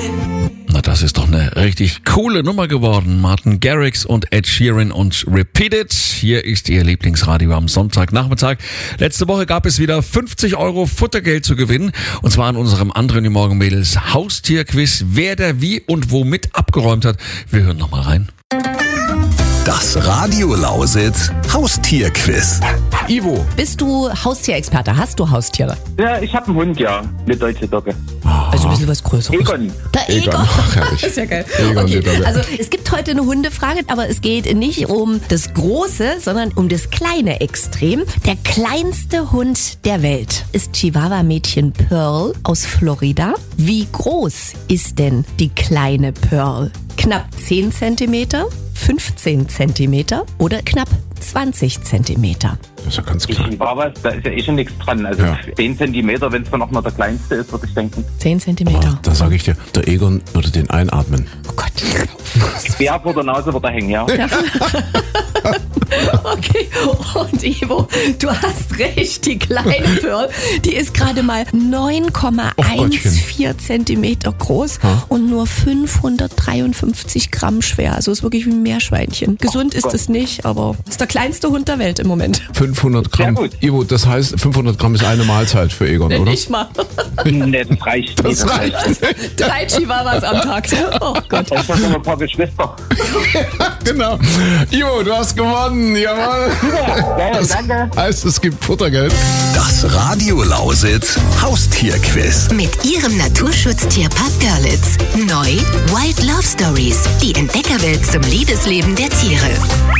Na, das ist doch eine richtig coole Nummer geworden. Martin Garrix und Ed Sheeran und Repeat It. Hier ist Ihr Lieblingsradio am Sonntagnachmittag. Letzte Woche gab es wieder 50 € Futtergeld zu gewinnen. Und zwar an unserem anderen Die Morgenmädels Haustierquiz. Wer der wie und womit abgeräumt hat. Wir hören nochmal rein. Das Radio Lausitz Haustierquiz. Ivo. Bist du Haustierexperte? Hast du Haustiere? Ja, ich habe einen Hund, ja. Eine deutsche Dogge. Also ein bisschen was Größeres. Egon. Der Egon. Ach, herrlich. Das ist ja geil. Egon, Okay, die Dogge. also es gibt heute eine Hundefrage, aber es geht nicht um das große, sondern um das kleine Extrem. Der kleinste Hund der Welt ist Chihuahua-Mädchen Pearl aus Florida. Wie groß ist denn die kleine Pearl? Knapp 10 cm, 15 cm oder knapp 20 cm? Das ist ja ganz klar. Ich war was, da ist ja eh schon nichts dran. Also Ja. 10 Zentimeter, wenn es dann auch noch der kleinste ist, würde ich denken. 10 cm. Da sage ich dir, der Egon würde den einatmen. Oh Gott. Quer vor der Nase wird er hängen, ja. Okay, und Ivo, du hast recht, die kleine Pearl, die ist gerade mal 9,14 Zentimeter groß und nur 553 Gramm schwer. Also ist wirklich wie ein Meerschweinchen. Gesund ist es nicht, aber ist der kleinste Hund der Welt im Moment. 500 Gramm. Sehr gut. Ivo, das heißt, 500 Gramm ist eine Mahlzeit für Egon, oder? Nicht mal. Nee, das reicht. Nee, Das reicht. 3 Chihuahuas am Tag. Oh Gott. Das sind ein paar Geschwister. Genau. Ivo, du hast gewonnen. Jawohl. Ja, danke. Heißt, es gibt Futtergeld. Das Radio Lausitz Haustierquiz. Mit Ihrem Naturschutztierpark Görlitz. Neu Wild Love Stories. Die Entdeckerwelt zum Liebesleben der Tiere.